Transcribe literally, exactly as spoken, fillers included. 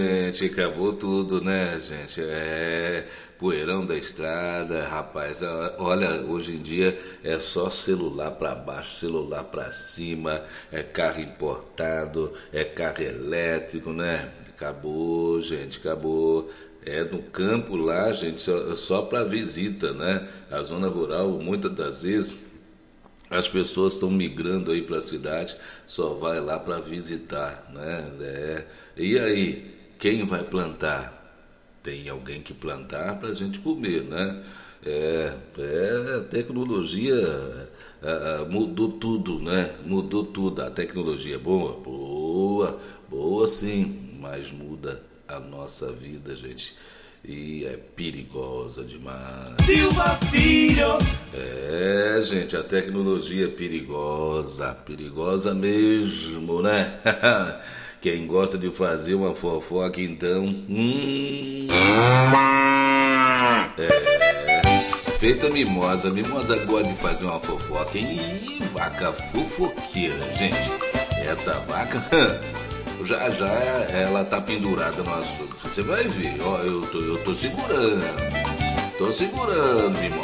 Gente, acabou tudo, né, gente? É poeirão da estrada, rapaz. Olha, hoje em dia é só celular pra baixo, celular pra cima, é carro importado, é carro elétrico, né? Acabou, gente, acabou. É no campo lá, gente, só, só para visita, né? A zona rural, muitas das vezes as pessoas estão migrando aí para a cidade, só vai lá para visitar, né? É. E aí, quem vai plantar? Tem alguém que plantar para a gente comer, né? É, é a tecnologia é, mudou tudo, né? Mudou tudo. A tecnologia é boa, boa, boa sim, mas muda a nossa vida, gente. E é perigosa demais. Silva Filho! É, gente, a tecnologia é perigosa, perigosa mesmo, né? Quem gosta de fazer uma fofoca, então. Hum, é. Feita mimosa. Mimosa gosta de fazer uma fofoca. Ih, vaca fofoqueira, gente. Essa vaca. Já já ela tá pendurada no assunto. Você vai ver, ó, eu tô, eu tô segurando. Tô segurando, mimosa.